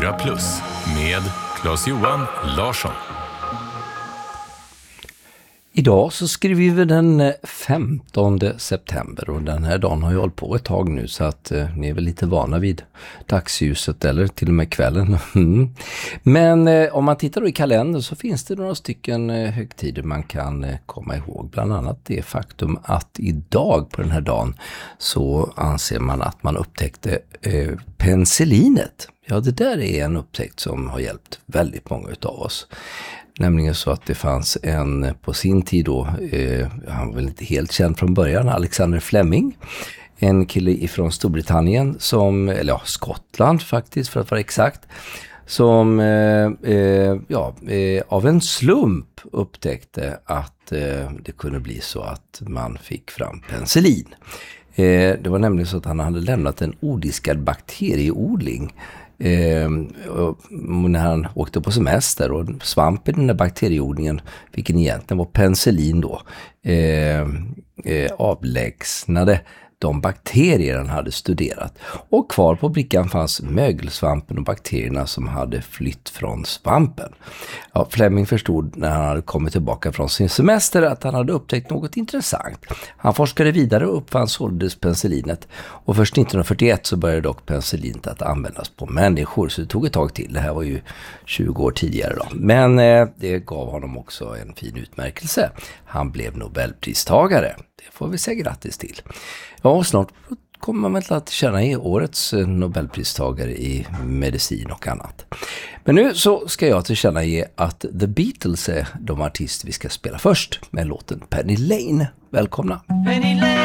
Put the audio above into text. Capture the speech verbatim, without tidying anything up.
fyra plus med Claes-Johan Larsson. Idag så skriver vi den femtonde september och den här dagen har ju hållit på ett tag nu så att eh, ni är väl lite vana vid dagsljuset eller till och med kvällen. Mm. Men eh, om man tittar då i kalendern så finns det några stycken eh, högtider man kan eh, komma ihåg. Bland annat det faktum att idag på den här dagen så anser man att man upptäckte eh, penicillinet. Ja, det där är en upptäckt som har hjälpt väldigt många utav oss. Nämligen så att det fanns en på sin tid då, eh, han var väl inte helt känd från början, Alexander Fleming. En kille ifrån Storbritannien, som, eller ja, Skottland faktiskt för att vara exakt. Som eh, eh, ja, eh, av en slump upptäckte att eh, det kunde bli så att man fick fram penicillin. Eh, det var nämligen så att han hade lämnat en odiskad bakterieodling. Eh, när han åkte på semester och svampen i den där bakterieodlingen, vilken egentligen var penicillin då, eh, eh, avlägsnade de bakterier han hade studerat. Och kvar på brickan fanns mögelsvampen och bakterierna som hade flytt från svampen. Ja, Fleming förstod när han hade kommit tillbaka från sin semester att han hade upptäckt något intressant. Han forskade vidare och uppfann således penicillinet. Och först nittonhundrafyrtioett så började dock penicillinet att användas på människor. Så det tog ett tag till. Det här var ju tjugo år tidigare då. Men eh, det gav honom också en fin utmärkelse. Han blev Nobelpristagare. Det får vi säga grattis till. Ja, och snart kommer man väl att känna i årets Nobelpristagare i medicin och annat. Men nu så ska jag tillkännage att The Beatles är de artister vi ska spela först med låten Penny Lane. Välkomna! Penny Lane.